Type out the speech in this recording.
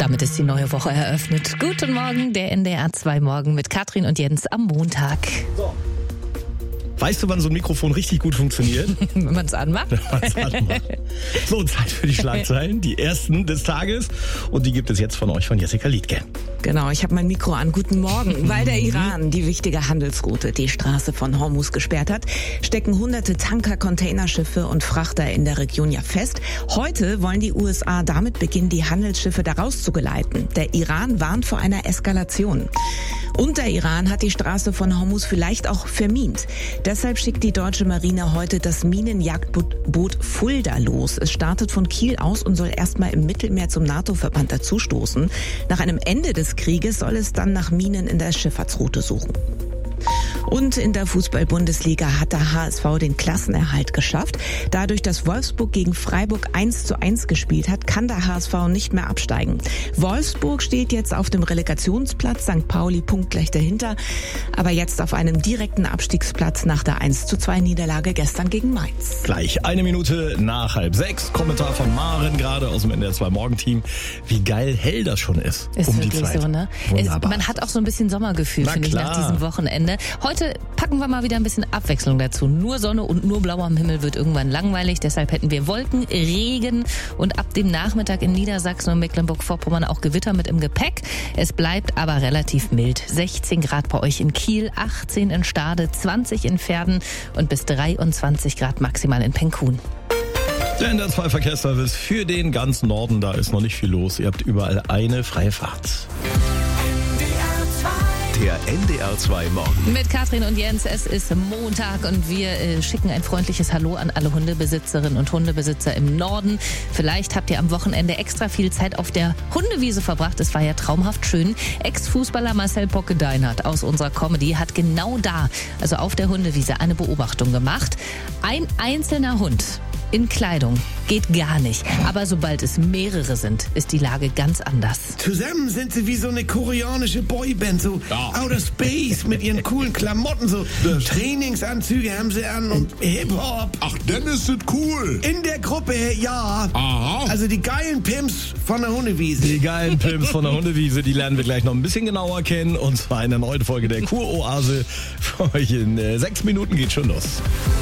damit ist die neue Woche eröffnet. Guten Morgen, der NDR 2 Morgen mit Katrin und Jens am Montag. So. Weißt du, wann so ein Mikrofon richtig gut funktioniert? Wenn man es anmacht. So, Zeit für die Schlagzeilen, die ersten des Tages. Und die gibt es jetzt von euch, von Jessica Liedtke. Genau, ich habe mein Mikro an. Guten Morgen. Weil der Iran die wichtige Handelsroute, die Straße von Hormuz, gesperrt hat, stecken hunderte Tanker, Containerschiffe und Frachter in der Region ja fest. Heute wollen die USA damit beginnen, die Handelsschiffe da rauszugeleiten. Der Iran warnt vor einer Eskalation. Und der Iran hat die Straße von Hormuz vielleicht auch vermint. Deshalb schickt die deutsche Marine heute das Minenjagdboot Fulda los. Es startet von Kiel aus und soll erstmal im Mittelmeer zum NATO-Verband dazustoßen. Nach einem Ende des Krieges soll es dann nach Minen in der Schifffahrtsroute suchen. Und in der Fußball-Bundesliga hat der HSV den Klassenerhalt geschafft. Dadurch, dass Wolfsburg gegen Freiburg 1:1 gespielt hat, kann der HSV nicht mehr absteigen. Wolfsburg steht jetzt auf dem Relegationsplatz, St. Pauli punktgleich dahinter, aber jetzt auf einem direkten Abstiegsplatz nach der 1:2 Niederlage gestern gegen Mainz. Gleich 1 Minute nach 5:30. Kommentar von Maren, gerade aus dem NDR 2 Morgenteam. Wie geil hell das schon ist. Ist um wirklich die Zeit. so, ne? Man hat auch so ein bisschen Sommergefühl, finde ich, nach diesem Wochenende. Heute packen wir mal wieder ein bisschen Abwechslung dazu. Nur Sonne und nur Blau am Himmel wird irgendwann langweilig. Deshalb hätten wir Wolken, Regen und ab dem Nachmittag in Niedersachsen und Mecklenburg-Vorpommern auch Gewitter mit im Gepäck. Es bleibt aber relativ mild. 16 Grad bei euch in Kiel, 18 in Stade, 20 in Verden und bis 23 Grad maximal in Penkun. Der NDR 2 Verkehrsservice für den ganzen Norden. Da ist noch nicht viel los. Ihr habt überall eine freie Fahrt. Der NDR 2 Morgen. Mit Katrin und Jens, es ist Montag und wir schicken ein freundliches Hallo an alle Hundebesitzerinnen und Hundebesitzer im Norden. Vielleicht habt ihr am Wochenende extra viel Zeit auf der Hundewiese verbracht. Es war ja traumhaft schön. Ex-Fußballer Marcel Pocke-Deinhardt aus unserer Comedy hat genau da, also auf der Hundewiese, eine Beobachtung gemacht. Ein einzelner Hund in Kleidung geht gar nicht. Aber sobald es mehrere sind, ist die Lage ganz anders. Zusammen sind sie wie so eine koreanische Boyband, so Outer Space mit ihren coolen Klamotten, so Trainingsanzüge haben sie an und Hip-Hop. Ach, dann ist es cool. In der Gruppe, ja. Aha. Also die geilen Pimps von der Hundewiese. Die geilen Pimps von der Hundewiese, die lernen wir gleich noch ein bisschen genauer kennen. Und zwar in der neuen Folge der Kuroase. Für euch in 6 Minuten geht schon los.